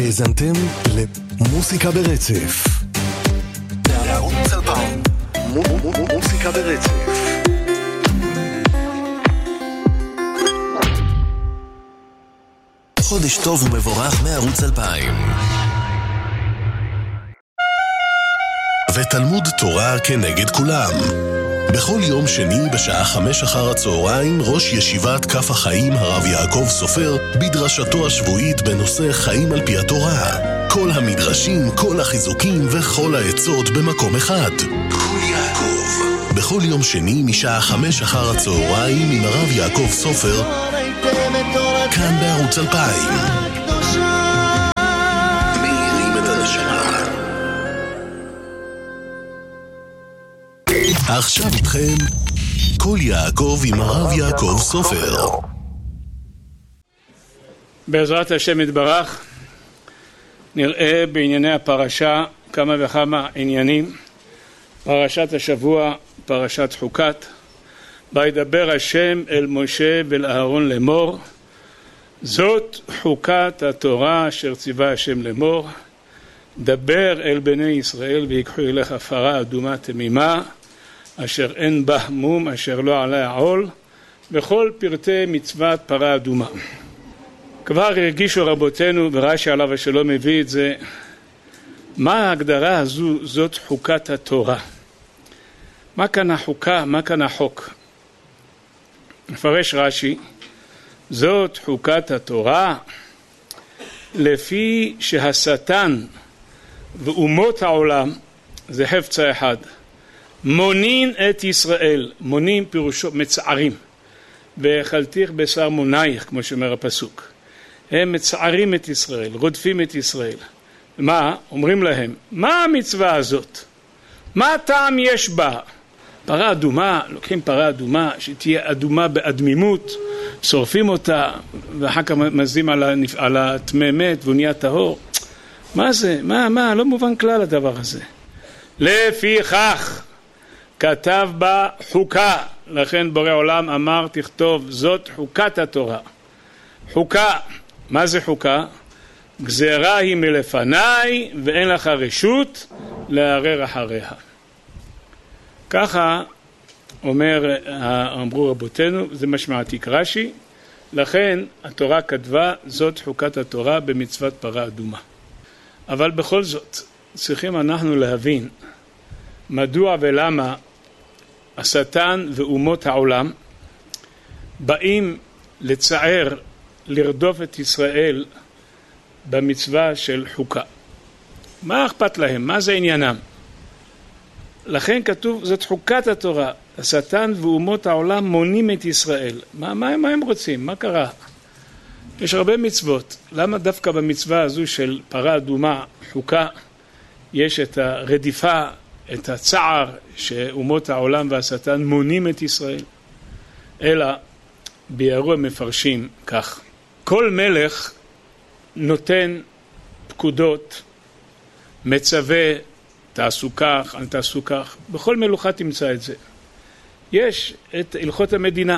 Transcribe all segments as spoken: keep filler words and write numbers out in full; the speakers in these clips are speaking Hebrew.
האזנתם למוסיקה ברצף בערוץ אלפיים. מוסיקה ברצף. חודש טוב ומבורך מערוץ אלפיים. ותלמוד תורה כנגד כולם. בכל יום שני בשעה חמש אחר הצהריים ראש ישיבת כף החיים הרב יעקב סופר בדרשתו השבועית בנושא חיים על פי התורה. כל המדרשים, כל החיזוקים וכל העצות במקום אחד. כל יעקב. בכל יום שני משעה חמש אחר הצהריים עם הרב יעקב סופר כאן בערוץ אלפיים. מאירים את הנשמה. עכשיו איתכם כל יעקב עם הרב יעקב סופר. בעזרת השם יתברך נראה בענייני הפרשה כמה וכמה עניינים. פרשת השבוע, פרשת חוקת, וידבר השם אל משה ואל אהרון לאמור, זאת חוקת התורה אשר ציווה השם לאמור, דבר אל בני ישראל ויקחו אליך פרה אדומה תמימה אשר אין בה מום אשר לא עליה עול, בכל פרטי מצוות פרה אדומה. כבר הרגישו רבותינו ורש"י עליו השלום מביא את זה, מה ההגדרה הזו, זאת חוקת התורה. מה כאן החוקה, מה כאן החוק? מפרש רש"י, זאת חוקת התורה לפי שהשטן ואומות העולם, זה חפצה אחד, מונין את ישראל, מונין פירושו מצערים, ואכלתיך בשר מונייך, כמו שאומר הפסוק. הם מצערים את ישראל, רודפים את ישראל. מה? אומרים להם, מה המצווה הזאת? מה הטעם יש בה? פרה אדומה, לוקחים פרה אדומה, שתהיה אדומה באדמימות, שורפים אותה, ואחר כך מזים על, הנפ... על התמי מת והוא נהיה טהור. מה זה? מה, מה? לא מובן כלל הדבר הזה. לפיכך, כתב בה חוקה, לכן בורא עולם אמר תכתוב זאת חוקת התורה. חוקה, מה זה חוקה? גזרה היא מלפניי ואין לך רשות לערער אחריה. ככה אומר, אמרו רבותינו, זה משמעתיק רש"י, לכן התורה כתבה זאת חוקת התורה במצוות פרה אדומה. אבל בכל זאת צריכים אנחנו להבין מדוע ולמה השטן ואומות העולם באים לצער, לרדוף את ישראל במצווה של חוקה. מה אכפת להם? מה זה עניינם? לכן כתוב זאת חוקת התורה. השטן ואומות העולם מונים את ישראל. מה, מה, מה הם רוצים? מה קרה? יש הרבה מצוות. למה דווקא במצווה הזו של פרה אדומה, חוקה, יש את הרדיפה, את הצער שאומות העולם והשטן מונים את ישראל? אלא ביארו המפרשים כך. כל מלך נותן פקודות, מצווה, תעשו כך, אל תעשו כך. בכל מלוכה תמצא את זה. יש את הלכות המדינה.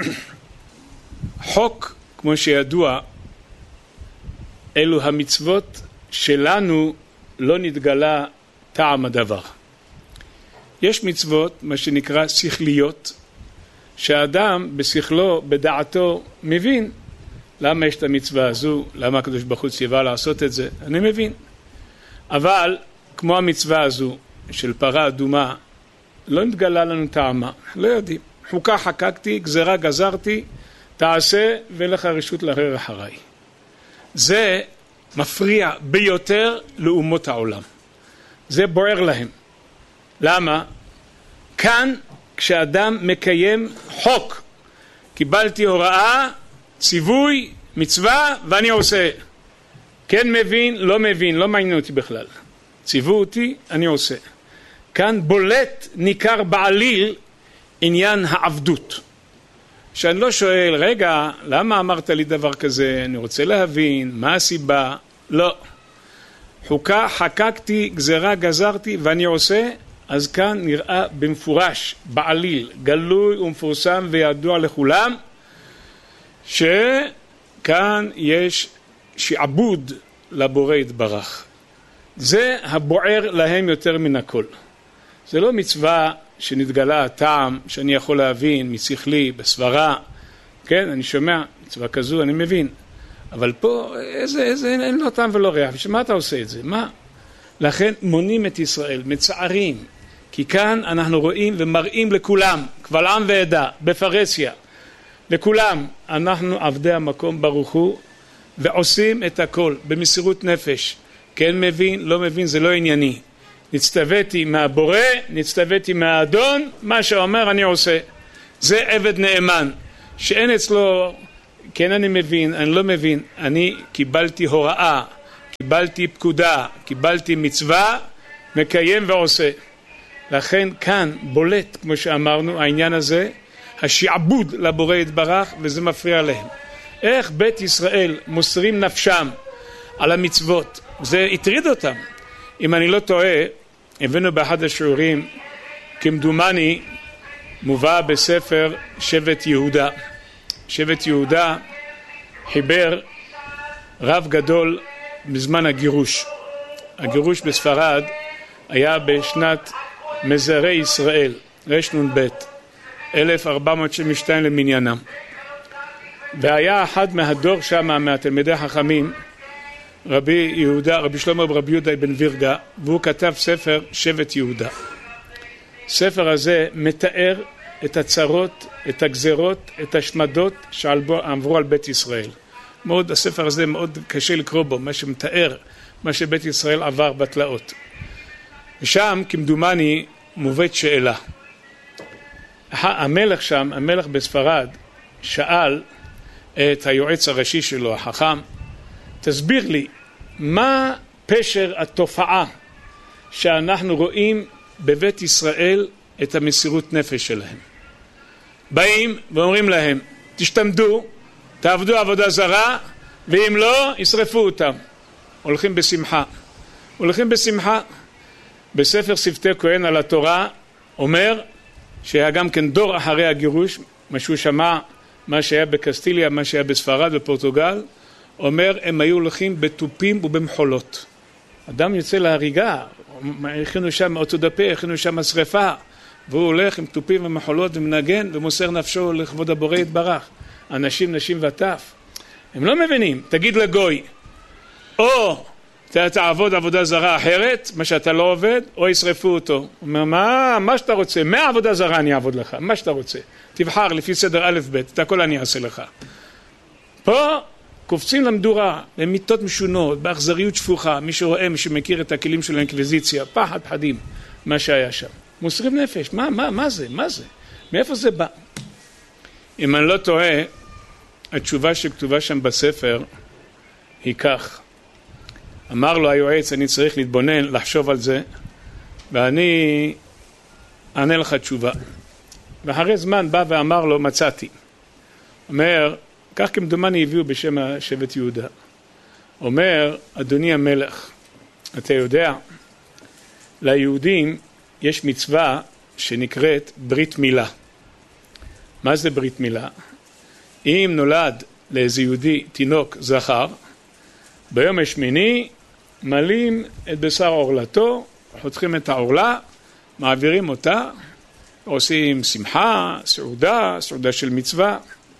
חוק, כמו שידוע, אלו המצוות שלנו לא נתגלה טעם הדבר. יש מצוות, מה שנקרא שכליות, שהאדם בשכלו, בדעתו, מבין למה יש את המצווה הזו, למה הקדוש ברוך הוא ציווה לעשות את זה, אני מבין. אבל כמו המצווה הזו של פרה אדומה, לא נתגלה לנו טעמה, לא יודעים. חוקה חקקתי, גזרה גזרתי, תעשה ולך רשות לערער אחריי. זה מפריע ביותר לאומות העולם. זה בוער להם. למה? כאן כשאדם מקיים חוק, קיבלתי הוראה, ציווי, מצווה ואני עושה. כן מבין, לא מבין, לא מעניין אותי בכלל. ציוו אותי, אני עושה. כאן בולט ניכר בעליל עניין העבדות. שאני לא שואל, רגע, למה אמרת לי דבר כזה? אני רוצה להבין, מה הסיבה? לא. חוקה, חקקתי, גזרה, גזרתי ואני עושה, אז כאן נראה במפורש, בעליל, גלוי ומפורסם וידוע לכולם, שכאן יש שעבוד לבורא יתברך. זה הבוער להם יותר מן הכל. זה לא מצווה שנתגלה הטעם שאני יכול להבין משכלי, בסברה, כן, אני שומע מצווה כזו, אני מבין. אבל פה איזה, איזה, אין, אין לו טעם ולא ריח, ושמה אתה עושה את זה? מה? לכן מונים את ישראל, מצערים, כי כאן אנחנו רואים ומראים לכולם, קבל עם ועדה, בפרסיה, לכולם, אנחנו עבדי המקום ברוך הוא, ועושים את הכל במסירות נפש, כן מבין, לא מבין, זה לא ענייני. נצטוויתי מהבורא, נצטוויתי מהאדון, מה שאומר אני עושה. זה עבד נאמן, שאין אצלו, כן אני מבין, אני לא מבין, אני קיבלתי הוראה, קיבלתי פקודה, קיבלתי מצווה, מקיים ועושה. לכן כאן בולט, כמו שאמרנו, העניין הזה, השעבוד לבורא יתברך, וזה מפריע להם. איך בית ישראל מוסרים נפשם על המצוות, זה הטריד אותם. אם אני לא טועה, הבאנו באחד השיעורים, כמדומני, מובא בספר שבט יהודה. שבט יהודה חיבר רב גדול בזמן הגירוש. הגירוש בספרד היה בשנת מזרי ישראל, רשנ"ב, אלף ארבע מאות שבעים ושתיים למניינם. והיה אחד מהדור שם, מהתלמידי החכמים, רבי יהודה, רבי שלמה ורבי יהודה בן וירגה, והוא כתב ספר שבט יהודה. ספר הזה מתאר את הצרות, את הגזרות, את השמדות שעברו על בית ישראל. מאוד, הספר הזה מאוד קשה לקרוא בו, מה שמתאר, מה שבית ישראל עבר בתלאות. ושם, כמדומני, מובאת שאלה. המלך שם, המלך בספרד, שאל את היועץ הראשי שלו, החכם, תסביר לי, מה פשר התופעה שאנחנו רואים בבית ישראל את המסירות נפש שלהם? באים ואומרים להם, תשתמדו, תעבדו עבודה זרה, ואם לא, ישרפו אותם. הולכים בשמחה. הולכים בשמחה. בספר שפתי כהן על התורה אומר שהיה גם כן דור אחרי הגירוש, מה שהוא שמע, מה שהיה בקסטיליה, מה שהיה בספרד ופורטוגל, אומר הם היו הולכים בתופים ובמחולות. אדם יוצא להריגה, הכינו שם אוטודפה, הכינו שם שריפה, והוא הולך עם תופים ומחולות ומנגן ומוסר נפשו לכבוד הבורא יתברך. אנשים, נשים וטף. הם לא מבינים, תגיד לגוי, או אתה תעבוד עבודה זרה אחרת, מה שאתה לא עובד, או ישרפו אותו. הוא אומר, מה, מה שאתה רוצה, מה עבודה זרה אני אעבוד לך, מה שאתה רוצה. תבחר לפי סדר א' ב', את הכל אני אעשה לך. פה קופצים למדורה, למיטות משונות, באכזריות שפוכה, מי שרואה, מי שמכיר את הכלים של האינקוויזיציה, פחד פחדים, מה שהיה שם. מוסרים נפש, מה, מה, מה זה, מה זה? מאיפה זה בא? אם אני לא טועה, התשובה שכתובה שם בספר היא כך. אמר לו היועץ, אני צריך להתבונן, לחשוב על זה, ואני אענה לך תשובה. ואחרי זמן בא ואמר לו, מצאתי. אומר, כך כמדומני הביאו בשם שבט יהודה. אומר, אדוני המלך, אתה יודע, ליהודים יש מצווה שנקראת ברית מילה. מה זה ברית מילה? אם נולד לאיזה יהודי תינוק זכר, ביום השמיני מלים את בשר עורלתו, חותכים את העורלה, מעבירים אותה, עושים שמחה, סעודה, סעודה של מצווה.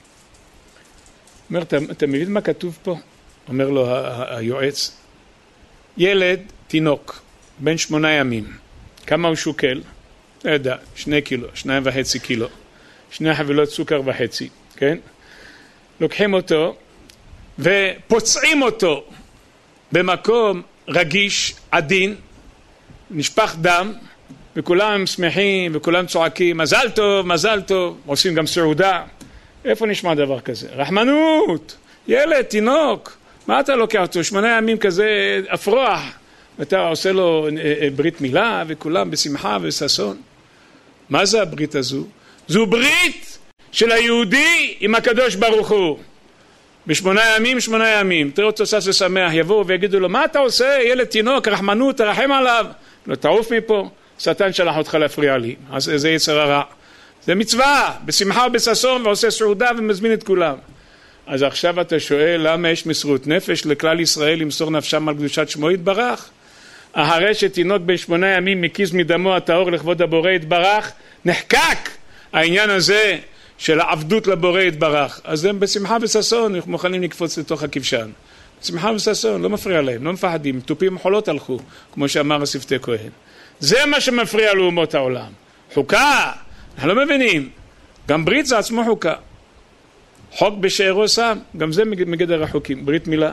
אומר, אתה, אתה מבין מה כתוב פה? אומר לו היועץ, ילד תינוק, בן שמונה ימים, כמה הוא שוקל? לא יודע, שני קילו, שניים וחצי קילו, שני חבילות סוכר וחצי, כן? לוקחים אותו ופוצעים אותו במקום רגיש, עדין, נשפך דם, וכולם שמחים וכולם צועקים, מזל טוב, מזל טוב, עושים גם סעודה. איפה נשמע דבר כזה? רחמנות, ילד, תינוק, מה אתה לוקח אותו? שמונה ימים כזה אפרוח, ואתה עושה לו ברית מילה, וכולם בשמחה וששון. מה זה הברית הזו? זו ברית של היהודי עם הקדוש ברוך הוא. בשמונה ימים, שמונה ימים. תראו אותו שש ושמח, יבואו ויגידו לו, מה אתה עושה? ילד תינוק, רחמנות, תרחם עליו. לא תעוף מפה, שטן שלח אותך להפריע לי. אז זה יצר הרע. זה מצווה, בשמחה ובששון, ועושה סעודה ומזמין את כולם. אז עכשיו אתה שואל למה יש מסירות נפש לכלל ישראל למסור נפשם על קדושת שמו יתברך? אחרי שתינוק בן שמונה ימים מקיז מדמו הטהור לכבוד הבורא יתברך, נחקק העניין הזה של העבדות לבורא יתברך. אז הם בשמחה וששון מוכנים לקפוץ לתוך הכבשן. בשמחה וששון, לא מפריע להם, לא מפחדים, טופים חולות הלכו, כמו שאמר השפתי כהן. זה מה שמפריע לאומות העולם. חוקה, אנחנו לא מבינים. גם ברית זה עצמו חוקה. חוק בשערו שם, גם זה מגדר החוקים, ברית מילה.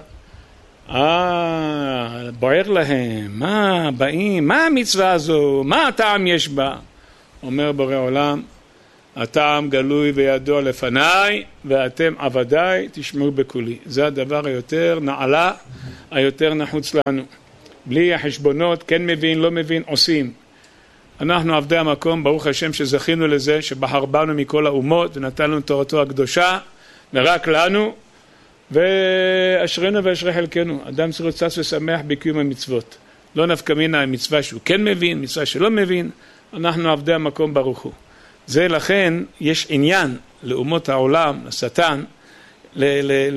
אה, בוער להם, מה באים, מה המצווה הזו, מה הטעם יש בה? אומר בורא עולם, הטעם גלוי וידוע לפניי, ואתם עבדיי תשמעו בקולי. זה הדבר היותר נעלה, היותר נחוץ לנו. בלי החשבונות, כן מבין, לא מבין, עושים. אנחנו עבדי המקום, ברוך השם שזכינו לזה, שבחר בנו מכל האומות, ונתן לנו תורתו הקדושה, ורק לנו, ואשרנו ואשרי חלקנו. אדם צריך להיות שש ושמח בקיום המצוות. לא נפקא מינה המצווה שהוא כן מבין, מצווה שלא מבין, אנחנו עבדי המקום ברוך הוא. זה לכן יש עניין לאומות העולם, לשטן, ל- ל-